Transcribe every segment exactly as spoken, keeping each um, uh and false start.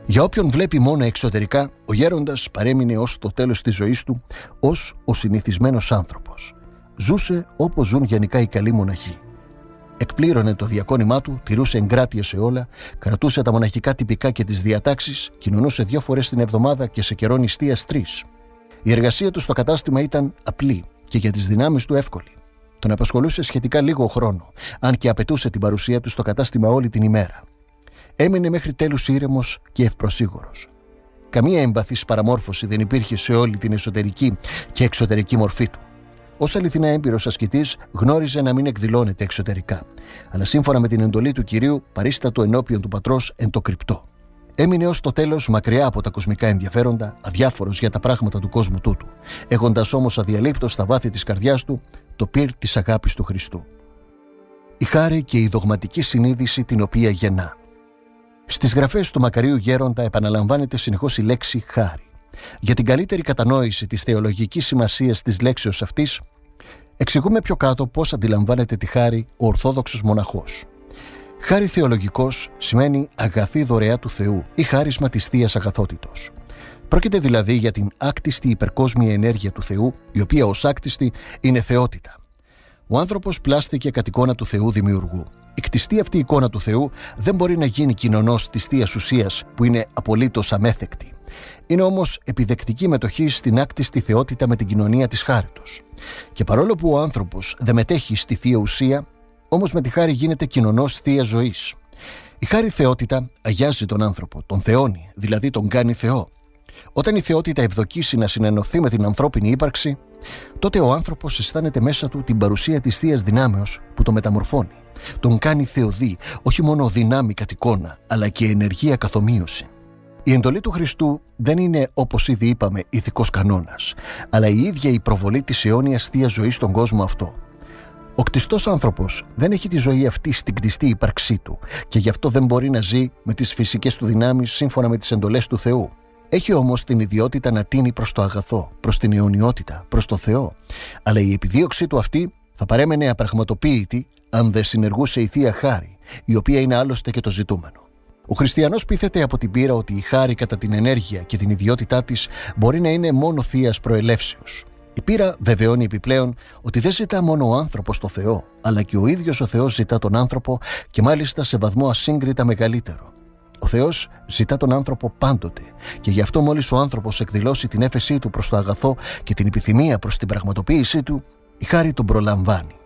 Για όποιον βλέπει μόνο εξωτερικά, ο γέροντας παρέμεινε ως το τέλος της ζωής του ως ο συνηθισμένος άνθρωπος. Ζούσε όπως ζουν γενικά οι καλοί μοναχοί. Εκπλήρωνε το διακόνημά του, τηρούσε εγκράτεια σε όλα, κρατούσε τα μοναχικά τυπικά και τις διατάξεις, κοινωνούσε δύο φορές την εβδομάδα και σε καιρό νηστείας τρεις. Η εργασία του στο κατάστημα ήταν απλή και για τις δυνάμεις του εύκολη. Τον απασχολούσε σχετικά λίγο χρόνο, αν και απαιτούσε την παρουσία του στο κατάστημα όλη την ημέρα. Έμεινε μέχρι τέλους ήρεμος και ευπροσίγωρος. Καμία εμπαθής παραμόρφωση δεν υπήρχε σε όλη την εσωτερική και εξωτερική μορφή του. Ως αληθινά έμπειρος ασκητής, γνώριζε να μην εκδηλώνεται εξωτερικά, αλλά σύμφωνα με την εντολή του Κυρίου, παρίστατο ενώπιον του Πατρός εν το κρυπτό. Έμεινε ως το τέλος μακριά από τα κοσμικά ενδιαφέροντα, αδιάφορος για τα πράγματα του κόσμου τούτου, έχοντας όμως αδιαλείπτως στα βάθη της καρδιάς του το πυρ της αγάπης του Χριστού. Η χάρη και η δογματική συνείδηση την οποία γεννά. Στις γραφές του μακαρίου γέροντα επαναλαμβάνεται συνεχώς η λέξη χάρη. Για την καλύτερη κατανόηση της θεολογικής σημασίας της λέξεως αυτής, εξηγούμε πιο κάτω πώς αντιλαμβάνεται τη χάρη ο Ορθόδοξος μοναχός. Χάρη θεολογικός σημαίνει αγαθή δωρεά του Θεού ή χάρισμα της Θείας Αγαθότητος. Πρόκειται δηλαδή για την άκτιστη υπερκόσμια ενέργεια του Θεού, η οποία ως άκτιστη είναι θεότητα. Ο άνθρωπος πλάστηκε κατ' εικόνα του Θεού Δημιουργού. Η κτιστή αυτή εικόνα του Θεού δεν μπορεί να γίνει κοινωνός της Θείας Ουσίας, που είναι απολύτως αμέθεκτη. Είναι όμως επιδεκτική μετοχή στην άκτιστη θεότητα με την κοινωνία της χάριτος. Και παρόλο που ο άνθρωπος δεν μετέχει στη Θεία Ουσία, όμως με τη χάρη γίνεται κοινωνός Θείας Ζωής. Η χάρη θεότητα αγιάζει τον άνθρωπο, τον θεώνει, δηλαδή τον κάνει Θεό. Όταν η θεότητα ευδοκίσει να συνενωθεί με την ανθρώπινη ύπαρξη, τότε ο άνθρωπος αισθάνεται μέσα του την παρουσία της Θείας Δυνάμεως που το μεταμορφώνει. Τον κάνει θεοδή, όχι μόνο δυνάμει κατ' εικόνα, αλλά και ενεργεία καθομοίωση. Η εντολή του Χριστού δεν είναι, όπως ήδη είπαμε, ηθικός κανόνας, αλλά η ίδια η προβολή της αιώνιας Θείας Ζωής στον κόσμο αυτό. Ο κτιστός άνθρωπος δεν έχει τη ζωή αυτή στην κτιστή ύπαρξή του και γι' αυτό δεν μπορεί να ζει με τις φυσικές του δυνάμεις σύμφωνα με τις εντολές του Θεού. Έχει όμως την ιδιότητα να τίνει προς το αγαθό, προς την αιωνιότητα, προς το Θεό, αλλά η επιδίωξή του αυτή θα παρέμενε απραγματοποίητη αν δεν συνεργούσε η Θεία Χάρη, η οποία είναι άλλωστε και το ζητούμενο. Ο χριστιανός πείθεται από την πείρα ότι η χάρη κατά την ενέργεια και την ιδιότητά της μπορεί να είναι μόνο θείας προελεύσεως. Η πείρα βεβαιώνει επιπλέον ότι δεν ζητά μόνο ο άνθρωπος το Θεό, αλλά και ο ίδιος ο Θεός ζητά τον άνθρωπο και μάλιστα σε βαθμό ασύγκριτα μεγαλύτερο. Ο Θεός ζητά τον άνθρωπο πάντοτε και γι' αυτό μόλις ο άνθρωπος εκδηλώσει την έφεσή του προς το αγαθό και την επιθυμία προς την πραγματοποίησή του, η χάρη τον προλαμβάνει.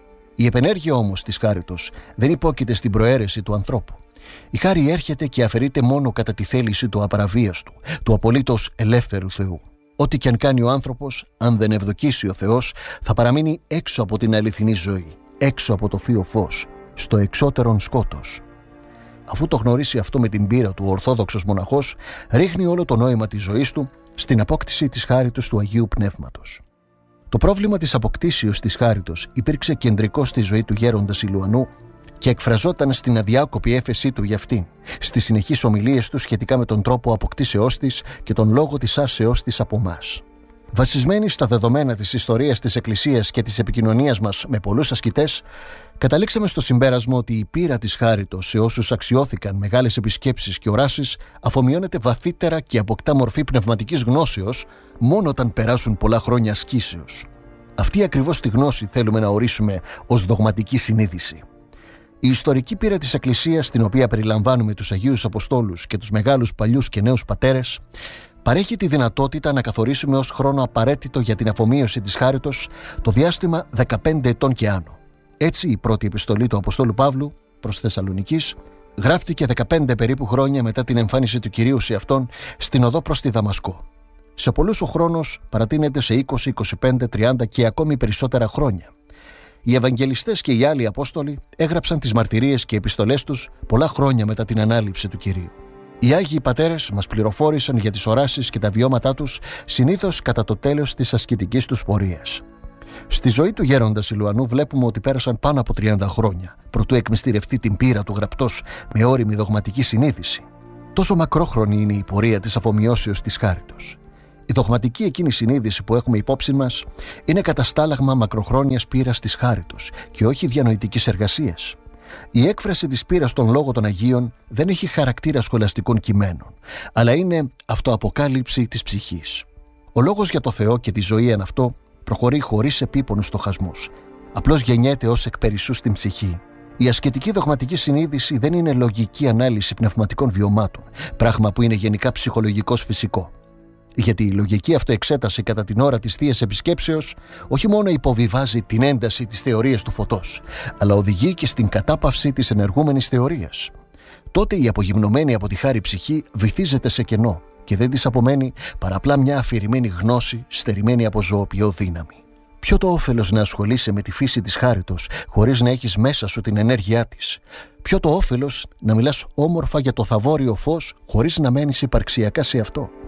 Η επενέργεια όμως της χάριτος δεν υπόκειται στην προαίρεση του ανθρώπου. Η χάρη έρχεται και αφαιρείται μόνο κατά τη θέληση του απαραβίαστου, του απολύτως ελεύθερου Θεού. Ό,τι και αν κάνει ο άνθρωπος, αν δεν ευδοκίσει ο Θεός, θα παραμείνει έξω από την αληθινή ζωή, έξω από το θείο φως, στο εξώτερον σκότος. Αφού το γνωρίσει αυτό με την πείρα του ο Ορθόδοξος μοναχός, ρίχνει όλο το νόημα της ζωής του στην απόκτηση της χάριτος του Αγίου Πνεύματος. Το πρόβλημα της αποκτήσεως της χάριτος υπήρξε κεντρικό στη ζωή του γέροντα Σιλουανού και εκφραζόταν στην αδιάκοπη έφεσή του για αυτήν, στις συνεχείς ομιλίες του σχετικά με τον τρόπο αποκτήσεώς της και τον λόγο της άρσεώς της από μας. Βασισμένοι στα δεδομένα της ιστορίας της Εκκλησίας και της επικοινωνίας μας με πολλούς ασκητές, καταλήξαμε στο συμπέρασμα ότι η πείρα της χάριτος σε όσους αξιώθηκαν μεγάλες επισκέψεις και οράσεις αφομοιώνεται βαθύτερα και αποκτά μορφή πνευματικής γνώσεως μόνο όταν περάσουν πολλά χρόνια ασκήσεως. Αυτή ακριβώς τη γνώση θέλουμε να ορίσουμε ως δογματική συνείδηση. Η ιστορική πείρα της Εκκλησίας, στην οποία περιλαμβάνουμε τους Αγίους Αποστόλους και τους μεγάλους παλιούς και νέους πατέρες, παρέχει τη δυνατότητα να καθορίσουμε ως χρόνο απαραίτητο για την αφομοίωση της χάριτος το διάστημα δεκαπέντε ετών και άνω. Έτσι, η πρώτη επιστολή του Αποστόλου Παύλου προς Θεσσαλονικής γράφτηκε δεκαπέντε περίπου χρόνια μετά την εμφάνιση του Κυρίου σε αυτόν στην οδό προς τη Δαμασκό. Σε πολλούς ο χρόνος παρατείνεται σε είκοσι, είκοσι πέντε, τριάντα και ακόμη περισσότερα χρόνια. Οι Ευαγγελιστές και οι άλλοι Απόστολοι έγραψαν τις μαρτυρίες και επιστολές τους πολλά χρόνια μετά την ανάληψη του Κυρίου. Οι Άγιοι Πατέρες μας πληροφόρησαν για τις οράσεις και τα βιώματά τους συνήθως κατά το τέλος της ασκητικής τους πορείας. Στη ζωή του γέροντα Σιλουανού βλέπουμε ότι πέρασαν πάνω από τριάντα χρόνια προτού εκμυστηρευτεί την πείρα του γραπτός με ώριμη δογματική συνείδηση. Τόσο μακρόχρονη είναι η πορεία της αφομοιώσεως της χάριτος. Η δογματική εκείνη συνείδηση που έχουμε υπόψη μας είναι καταστάλαγμα μακροχρόνιας πείρας της χάριτος και όχι διανοητικής εργασίας. Η έκφραση της πείρας των λόγων των Αγίων δεν έχει χαρακτήρα σχολαστικών κειμένων, αλλά είναι αυτοαποκάλυψη της ψυχής. Ο λόγος για το Θεό και τη ζωή εν αυτό προχωρεί χωρίς επίπονους στοχασμούς. Απλώς γεννιέται ως εκπερισσού στην ψυχή. Η ασκετική δογματική συνείδηση δεν είναι λογική ανάλυση πνευματικών βιωμάτων, πράγμα που είναι γενικά ψυχολογικός φυσικό. Γιατί η λογική αυτοεξέταση κατά την ώρα της Θείας Επισκέψεως όχι μόνο υποβιβάζει την ένταση της θεωρίας του φωτός, αλλά οδηγεί και στην κατάπαυση της ενεργούμενης θεωρίας. Τότε η απογυμνωμένη από τη χάρη ψυχή βυθίζεται σε κενό και δεν της απομένει παρά απλά μια αφηρημένη γνώση στερημένη από ζωοποιό δύναμη. Ποιο το όφελος να ασχολείσαι με τη φύση της χάριτος χωρίς να έχεις μέσα σου την ενέργειά της? Ποιο το όφελος να μιλάς όμορφα για το θαβόριο φως χωρίς να μένεις υπαρξιακά σε αυτό?